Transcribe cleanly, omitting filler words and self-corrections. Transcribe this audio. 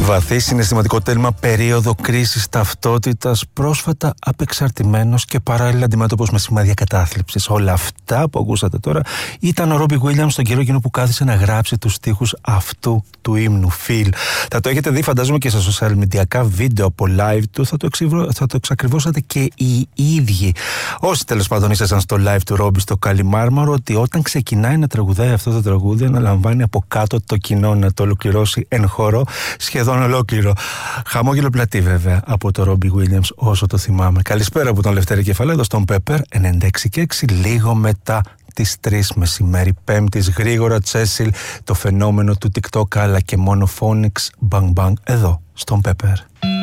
Βαθύ συναισθηματικό τέλμα, περίοδο κρίσης ταυτότητας, πρόσφατα απεξαρτημένος και παράλληλα αντιμέτωπος με σημάδια κατάθλιψης. Όλα αυτά που ακούσατε τώρα ήταν ο Ρόμπι Γουίλιαμς στον καιρό εκείνο που κάθισε να γράψει τους στίχους αυτού του ύμνου Feel. Θα το έχετε δει, φαντάζομαι, και στα social media βίντεο από live του, θα το εξακριβώσατε και οι ίδιοι. Όσοι τέλος πάντων ήσασταν στο live του Ρόμπι στο Καλιμάρμαρο, ότι όταν ξεκινάει να τραγουδάει αυτό το τραγούδι, αναλαμβάνει από κάτω το κοινό να το ολοκληρώσει εν χώρο, σχεδόν ολόκληρο. Χαμόγελο πλατή βέβαια από το Ρόμπι Γουίλιαμς, όσο το θυμάμαι. Καλησπέρα από τον Λευτέρη Κεφαλά, εδώ στον Πέπερ 96,6, λίγο μετά τις 3 μεσημέρι Πέμπτης. Γρήγορα Τσέσιλ, το φαινόμενο του TikTok αλλά και μόνο Phonics Bang Bang εδώ στον Πέπερ.